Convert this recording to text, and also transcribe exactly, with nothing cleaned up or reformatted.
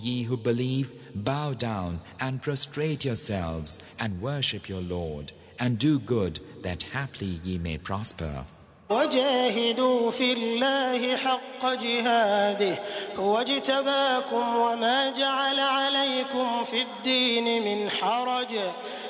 Ye who believe, bow down and prostrate yourselves and worship your Lord, and do good, that haply ye may prosper. وجاهدوا في الله حق جهاده هو اجتباكم وما جعل عليكم في الدين من حرج